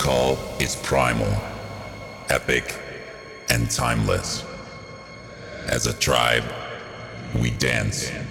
call is primal, epic, and timeless. As a tribe, we dance